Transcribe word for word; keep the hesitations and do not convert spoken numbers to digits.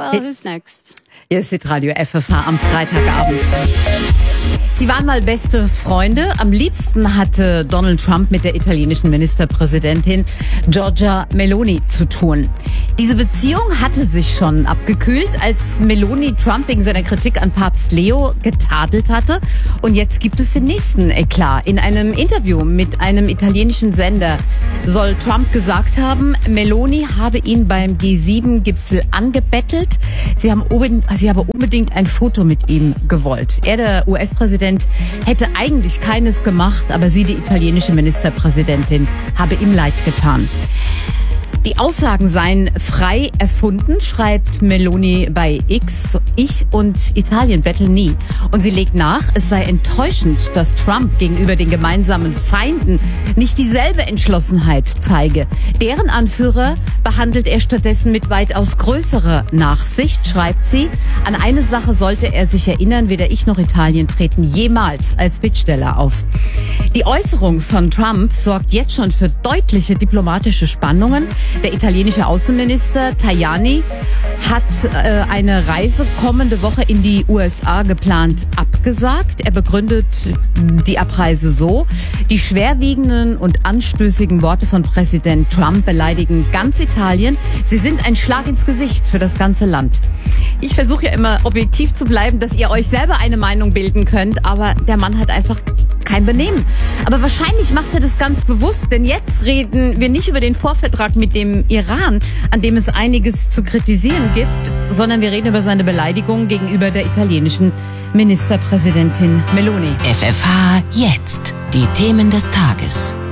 Well, who's next? Hier ist Radio F F H am Freitagabend. Sie waren mal beste Freunde. Am liebsten hatte Donald Trump mit der italienischen Ministerpräsidentin Giorgia Meloni zu tun. Diese Beziehung hatte sich schon abgekühlt, als Meloni Trump wegen seiner Kritik an Papst Leo getadelt hatte. Und jetzt gibt es den nächsten Eklat. In einem Interview mit einem italienischen Sender soll Trump gesagt haben, Meloni habe ihn beim G sieben Gipfel angebettelt. Sie haben sie habe unbedingt ein Foto mit ihm gewollt. Er, der U S-Präsident, hätte eigentlich keines gemacht, aber sie, die italienische Ministerpräsidentin, habe ihm leid getan. Die Aussagen seien frei erfunden, schreibt Meloni bei X. Ich und Italien betteln nie. Und sie legt nach, es sei enttäuschend, dass Trump gegenüber den gemeinsamen Feinden nicht dieselbe Entschlossenheit zeige. Deren Anführer behandelt er stattdessen mit weitaus größerer Nachsicht, schreibt sie. An eine Sache sollte er sich erinnern, weder ich noch Italien treten jemals als Bittsteller auf. Die Äußerung von Trump sorgt jetzt schon für deutliche diplomatische Spannungen. Der italienische Außenminister Tajani hat äh, eine Reise kommende Woche in die U S A geplant abgesagt. Er begründet die Abreise so: Die schwerwiegenden und anstößigen Worte von Präsident Trump beleidigen ganz Italien. Sie sind ein Schlag ins Gesicht für das ganze Land. Ich versuche ja immer objektiv zu bleiben, dass ihr euch selber eine Meinung bilden könnt, aber der Mann hat einfach kein Benehmen. Aber wahrscheinlich macht er das ganz bewusst, denn jetzt reden wir nicht über den Vorvertrag mit dem Iran, an dem es einiges zu kritisieren gibt, sondern wir reden über seine Beleidigung gegenüber der italienischen Ministerpräsidentin Meloni. F F H jetzt. Die Themen des Tages.